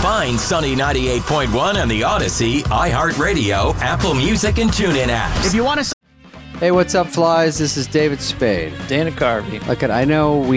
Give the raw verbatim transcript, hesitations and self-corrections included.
Find Sunny ninety-eight point one on the Odyssey, iHeartRadio, Apple Music, and TuneIn apps. If you want to... Hey, what's up, flies? This is David Spade. Dana Carvey. Look, I know we